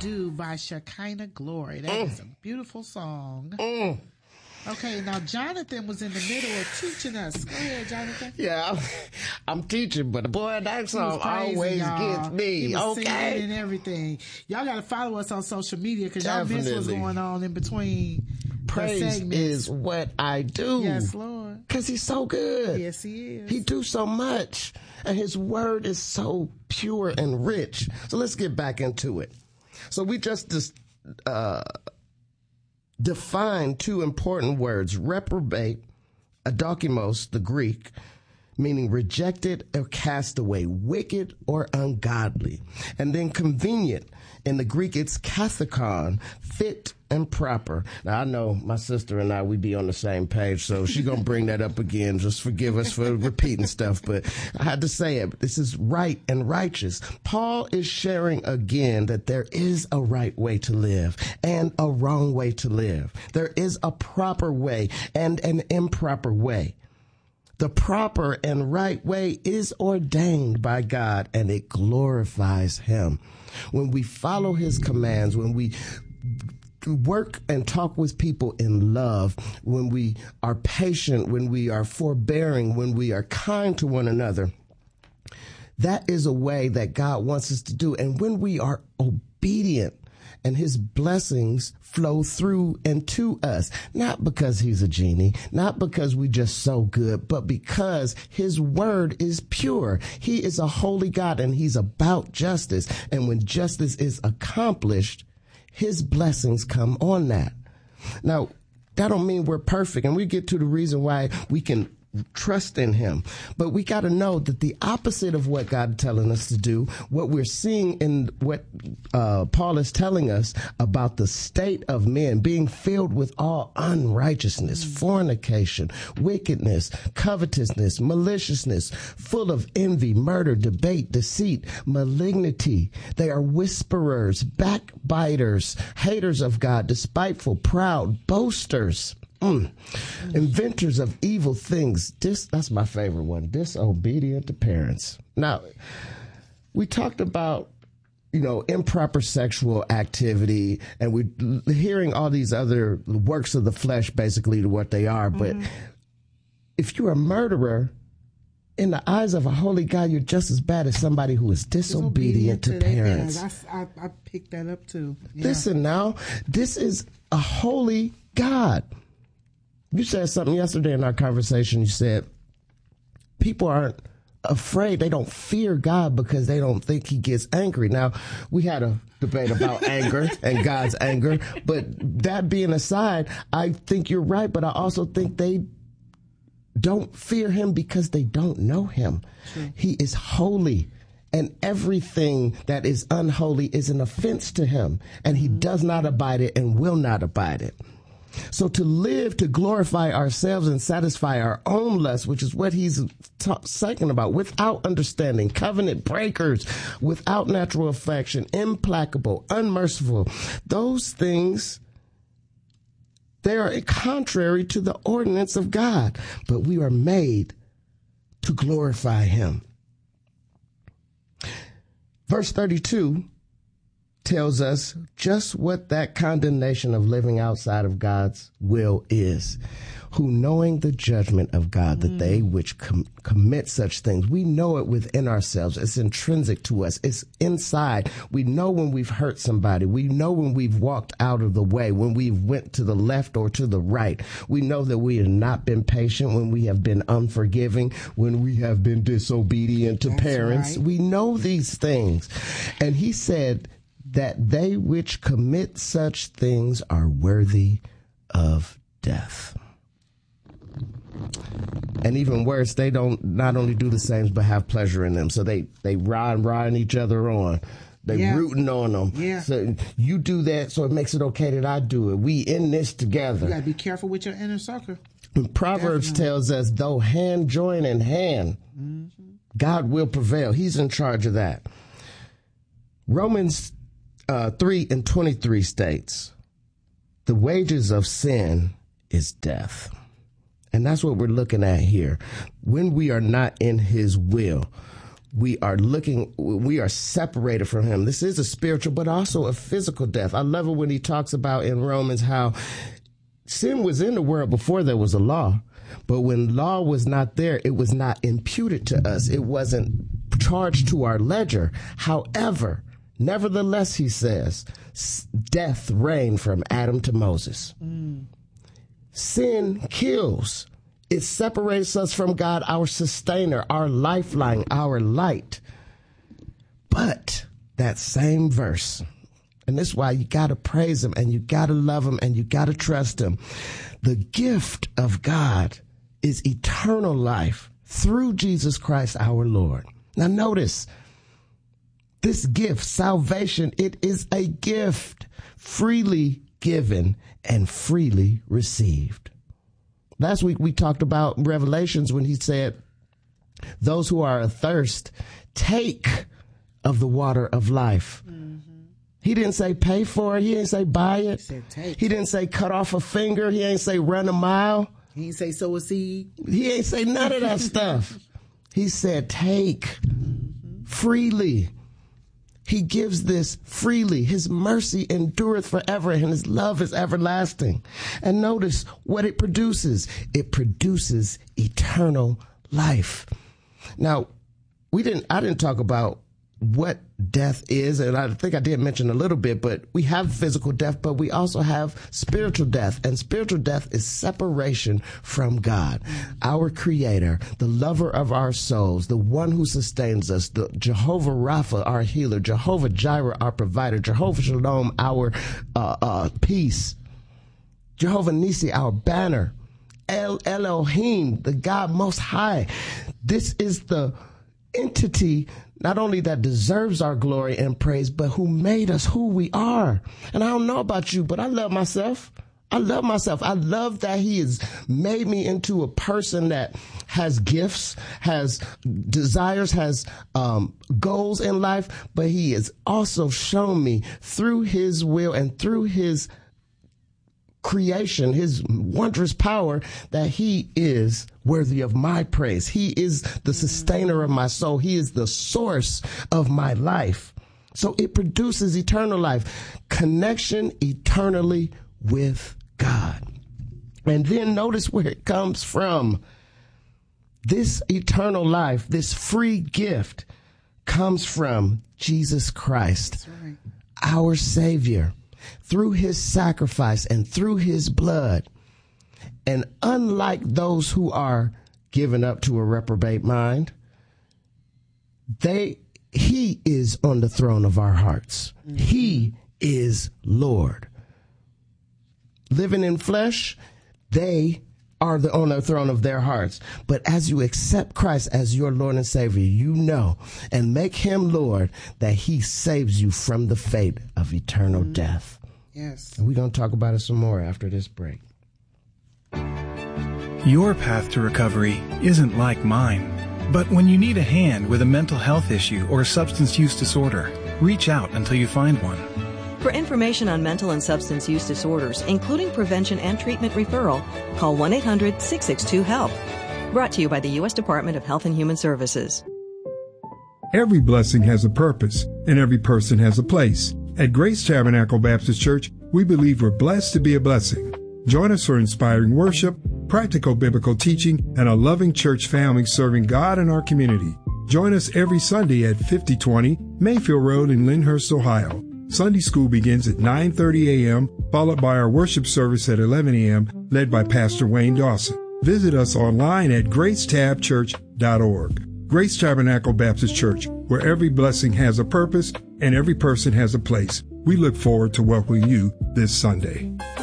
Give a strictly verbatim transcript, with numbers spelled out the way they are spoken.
Do by Shekinah Glory. That Mm. is a beautiful song. Mm. Okay, now Jonathan was in the middle of teaching us. Go ahead, Jonathan. Yeah, I'm, I'm teaching, but boy, that song Crazy, always y'all. gets me. He was Okay. singing and everything. Y'all got to follow us on social media because y'all miss what's Definitely. going on in between. the Praise segments. is what I do. Yes, Lord. Because he's so good. Yes, he is. He do so much. And his word is so pure and rich. So let's get back into it. So we just dis- uh, defined two important words. Reprobate, adokimos, the Greek, meaning rejected or cast away, wicked or ungodly. And then convenient. In the Greek, it's kathekon, fit and proper. Now, I know my sister and I, we be on the same page, so she's going to bring that up again. Just forgive us for repeating stuff, but I had to say it. This is right and righteous. Paul is sharing again that there is a right way to live and a wrong way to live. There is a proper way and an improper way. The proper and right way is ordained by God, and it glorifies him. When we follow his commands, when we work and talk with people in love, when we are patient, when we are forbearing, when we are kind to one another, that is a way that God wants us to do. And when we are obedient, and his blessings flow through and to us, not because he's a genie, not because we just so good, but because his word is pure. He is a holy God, and he's about justice. And when justice is accomplished, his blessings come on that. Now, that don't mean we're perfect, and we get to the reason why we can trust in him. But we got to know that the opposite of what God is telling us to do, what we're seeing in what uh, Paul is telling us about the state of men being filled with all unrighteousness, fornication, wickedness, covetousness, maliciousness, full of envy, murder, debate, deceit, malignity. They are whisperers, backbiters, haters of God, despiteful, proud, boasters. Mm. Inventors of evil things. Dis, that's my favorite one. Disobedient to parents. Now, we talked about, you know, improper sexual activity, and we're hearing all these other works of the flesh, basically, to what they are. But mm-hmm. if you're a murderer, in the eyes of a holy God, you're just as bad as somebody who is disobedient, disobedient to, to parents. parents. I, I, I picked that up, too. Yeah. Listen now, this is a holy God. You said something yesterday in our conversation. You said people aren't afraid. They don't fear God because they don't think he gets angry. Now, we had a debate about anger and God's anger. But that being aside, I think you're right. But I also think they don't fear him because they don't know him. Sure. He is holy. And everything that is unholy is an offense to him. And he does not abide it and will not abide it. So to live, to glorify ourselves and satisfy our own lust, which is what he's talking about, without understanding, covenant breakers, without natural affection, implacable, unmerciful, those things, they are contrary to the ordinance of God, but we are made to glorify him. Verse thirty-two tells us just what that condemnation of living outside of God's will is. Who, knowing the judgment of God, that they which com- commit such things, we know it within ourselves. It's intrinsic to us. It's inside. We know when we've hurt somebody. We know when we've walked out of the way, when we've went to the left or to the right. We know that we have not been patient, when we have been unforgiving, when we have been disobedient to That's parents. Right. We know these things. And he said that they which commit such things are worthy of death. And even worse, they don't not only do the same, but have pleasure in them. So they, they ride, riding each other on. They yeah. rooting on them. Yeah. So you do that, so it makes it okay that I do it. We in this together. You got to be careful with your inner circle. And Proverbs Definitely. tells us, though hand join in hand, mm-hmm. God will prevail. He's in charge of that. Romans uh, three and twenty-three states, the wages of sin is death. And that's what we're looking at here. When we are not in his will, we are looking, we are separated from him. This is a spiritual, but also a physical death. I love it when he talks about in Romans how sin was in the world before there was a law. But when law was not there, it was not imputed to us. It wasn't charged to our ledger. However, nevertheless, he says, death reigned from Adam to Moses. Mm. Sin kills. It separates us from God, our sustainer, our lifeline, our light. But that same verse, and this is why you got to praise him and you got to love him and you got to trust him. The gift of God is eternal life through Jesus Christ our Lord. Now notice, this gift, salvation, it is a gift freely given and freely received. Last week we talked about Revelations when he said, those who are athirst, take of the water of life. Mm-hmm. He didn't say pay for it. He didn't say buy it. He said take. He didn't say cut off a finger. He ain't say run a mile. He didn't say sow a seed. He ain't say none of that stuff. He said take mm-hmm. freely. He gives this freely. His mercy endureth forever, and his love is everlasting. And notice what it produces. It produces eternal life. Now, we didn't, I didn't talk about what death is, and I think I did mention a little bit, but we have physical death, but we also have spiritual death, and spiritual death is separation from God, our creator, the lover of our souls, the one who sustains us, the Jehovah Rapha, our healer, Jehovah Jireh, our provider, Jehovah Shalom, our uh, uh, peace, Jehovah Nisi, our banner, El Elohim, the God Most High. This is the entity not only that deserves our glory and praise, but who made us who we are. And I don't know about you, but I love myself. I love myself. I love that he has made me into a person that has gifts, has desires, has um, goals in life, but he has also shown me through his will and through his creation, his wondrous power, that he is worthy of my praise. He is the sustainer of my soul. He is the source of my life. So it produces eternal life, connection eternally with God. And then notice where it comes from. This eternal life, this free gift, comes from Jesus Christ, That's right. our Savior. Through his sacrifice and through his blood. And unlike those who are given up to a reprobate mind, they, he is on the throne of our hearts. Mm-hmm. He is Lord. Living in flesh, they are the, on the throne of their hearts. But as you accept Christ as your Lord and Savior, you know and make him Lord that he saves you from the fate of eternal mm-hmm. death. Yes. And we're going to talk about it some more after this break. Your path to recovery isn't like mine. But when you need a hand with a mental health issue or substance use disorder, reach out until you find one. For information on mental and substance use disorders, including prevention and treatment referral, call one eight hundred six six two HELP. Brought to you by the U S Department of Health and Human Services. Every blessing has a purpose, and every person has a place. At Grace Tabernacle Baptist Church, we believe we're blessed to be a blessing. Join us for inspiring worship, practical biblical teaching, and a loving church family serving God and our community. Join us every Sunday at fifty twenty Mayfield Road in Lyndhurst, Ohio. Sunday school begins at nine thirty a.m., followed by our worship service at eleven a.m., led by Pastor Wayne Dawson. Visit us online at grace tab church dot org. Grace Tabernacle Baptist Church, where every blessing has a purpose and every person has a place. We look forward to welcoming you this Sunday.